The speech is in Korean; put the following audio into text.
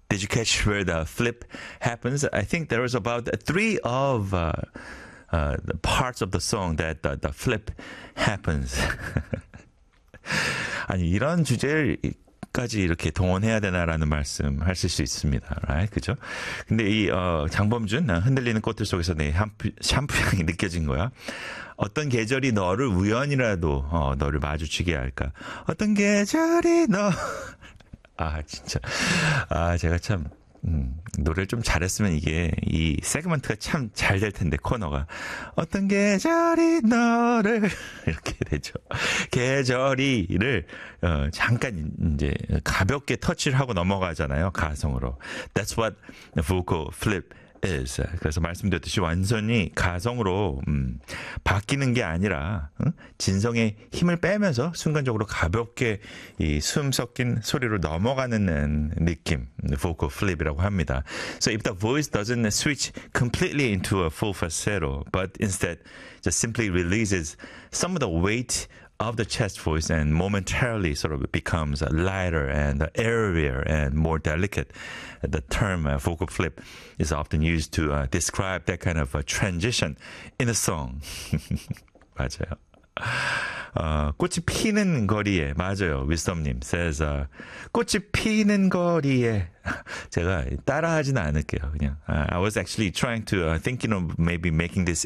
Did you catch where the flip happens? I think there was about three of the parts of the song that the flip happens. 아니 이런 주제까지 이렇게 동원해야 되나라는 말씀 하실 수 있습니다. right? 그죠? 근데 이 장범준 흔들리는 꽃들 속에서 내 샴푸 향이 느껴진 거야. 어떤 계절이 너를 우연이라도 너를 마주치게 할까? 어떤 계절이 너 진짜 제가 참 노래를 좀 잘했으면 이게 이 세그먼트가 참 잘 될 텐데 코너가 어떤 계절이 너를 이렇게 되죠. 계절이를 잠깐 이제 가볍게 터치를 하고 넘어가잖아요. 가성으로. That's what the vocal flip is. 그래서 말씀드렸듯이 완전히 가성으로 바뀌는 게 아니라 진성의 힘을 빼면서 순간적으로 가볍게 이 숨 섞인 소리로 넘어가는 느낌, vocal flip이라고 합니다. So if the voice doesn't switch completely into a full falsetto, but instead just simply releases some of the weight of the chest voice and momentarily sort of becomes lighter and airier and more delicate. The term vocal flip is often used to describe that kind of a transition in a song. 맞아요. 꽃이 피는 거리에 맞아요. wisdom님 says 꽃이 피는 거리에 제가 따라하지는 않을게요. 그냥 I was actually trying to thinking of maybe making this